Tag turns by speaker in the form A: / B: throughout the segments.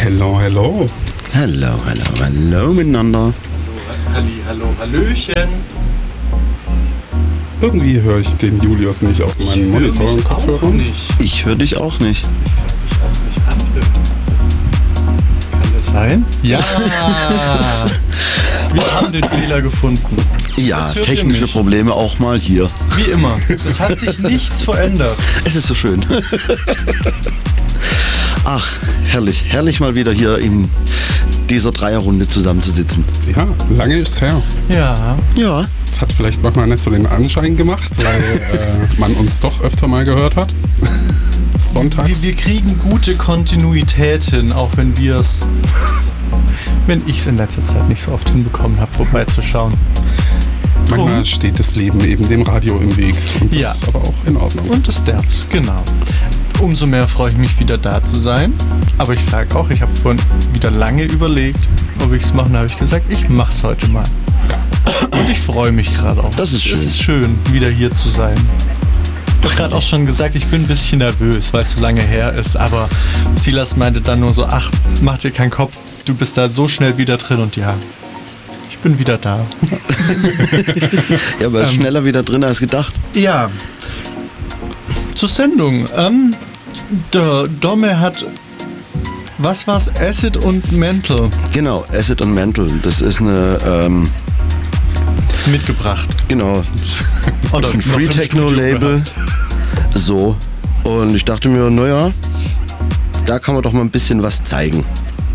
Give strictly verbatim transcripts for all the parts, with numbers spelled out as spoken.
A: Hello, hello.
B: Hallo, hallo, hallo miteinander.
C: Hallo, Halli, hallo, hallöchen.
A: Irgendwie höre ich den Julius nicht auf meinen Monitor und Kopfhörern.
C: Nicht.
B: Ich höre dich auch nicht.
C: Ich kann mich auch nicht anhören. Kann das sein? Ja! Wir haben den Fehler gefunden.
B: Ja,
C: Jetzt hört ihr
B: technische
C: mich.
B: Probleme auch mal hier.
C: Wie immer. Es hat sich nichts verändert.
B: Es ist so schön. Ach, herrlich, herrlich mal wieder hier in dieser Dreierrunde zusammenzusitzen.
A: Ja, lange ist her.
C: Ja.
B: Ja,
A: Das hat vielleicht manchmal nicht so den Anschein gemacht, weil äh, man uns doch öfter mal gehört hat. Sonntags.
C: Wir, wir kriegen gute Kontinuität hin, auch wenn wir es, wenn ich es in letzter Zeit nicht so oft hinbekommen habe, vorbeizuschauen.
A: Manchmal
C: Drum.
A: steht das Leben eben dem Radio im Weg. Und das
C: Ja.
A: ist aber auch in Ordnung.
C: Und das darf's, genau. Umso mehr freue ich mich, wieder da zu sein. Aber ich sage auch, ich habe vorhin wieder lange überlegt, ob ich es mache. Da habe ich gesagt, ich mache es heute mal. Und ich freue mich gerade auch.
B: Das ist schön.
C: Es ist schön, wieder hier zu sein. Ich habe gerade auch schon gesagt, ich bin ein bisschen nervös, weil es so lange her ist. Aber Silas meinte dann nur so, ach, mach dir keinen Kopf. Du bist da so schnell wieder drin. Und ja, ich bin wieder da.
B: ja, aber ist
C: Ähm.
B: schneller wieder drin als gedacht.
C: Ja. Zur Sendung. Ähm, der Domme hat, was war's? Acid und Mental
B: Genau, Acid und Mental. Das ist eine, ähm,
C: mitgebracht.
B: genau,
C: Oder
B: ein
C: noch
B: Free
C: im
B: Techno
C: Studio
B: Label.
C: gehabt.
B: So. Und ich dachte mir, naja, da kann man doch mal ein bisschen was zeigen.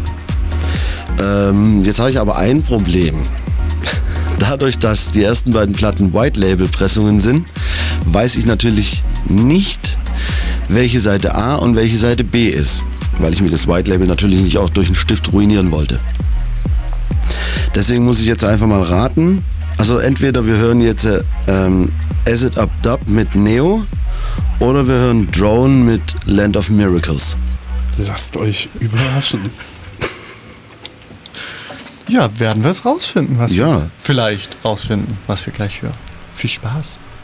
B: Ähm, jetzt habe ich aber ein Problem. Dadurch, dass die ersten beiden Platten White Label Pressungen sind, weiß ich natürlich nicht, welche Seite A und welche Seite B ist, weil ich mir das White Label natürlich nicht auch durch einen Stift ruinieren wollte. Deswegen muss ich jetzt einfach mal raten. Also entweder wir hören jetzt äh, ähm, Acid Up Dub mit Neo oder wir hören Drone mit Land of Miracles.
A: Lasst euch überraschen.
C: Ja, werden wir es rausfinden, was
B: Ja.
C: wir vielleicht rausfinden, was wir gleich hören. Viel Spaß.